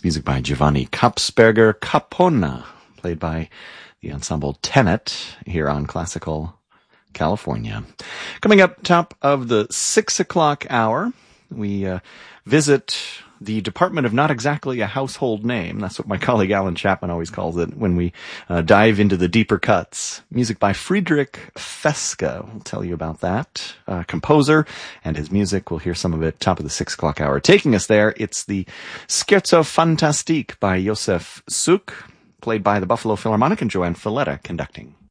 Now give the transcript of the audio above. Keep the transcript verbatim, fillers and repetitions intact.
music by Giovanni Kapsberger, Capona, played by the ensemble Tenet here on Classical California. Coming up top of the six o'clock hour, we uh, visit the Department of Not Exactly a Household Name. That's what my colleague Alan Chapman always calls it when we uh, dive into the deeper cuts. Music by Friedrich Feska. We'll tell you about that. Uh, composer and his music. We'll hear some of it top of the six o'clock hour. Taking us there, it's the Scherzo Fantastique by Josef Suk, played by the Buffalo Philharmonic, and Joanne Filletta conducting.